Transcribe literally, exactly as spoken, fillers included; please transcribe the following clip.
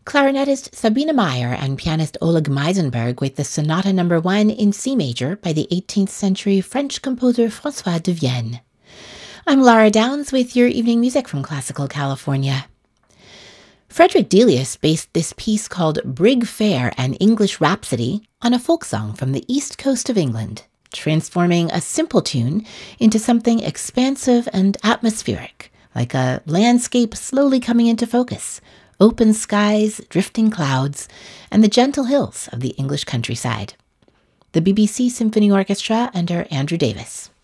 Clarinetist Sabine Meyer and pianist Oleg Meisenberg with the Sonata Number One in C major by the eighteenth century French composer François de Vienne. I'm Laura Downs with your evening music from Classical California. Frederick Delius based this piece called Brig Fair, an English Rhapsody, on a folk song from the east coast of England, transforming a simple tune into something expansive and atmospheric, like a landscape slowly coming into focus, open skies, drifting clouds, and the gentle hills of the English countryside. The B B C Symphony Orchestra under Andrew Davis.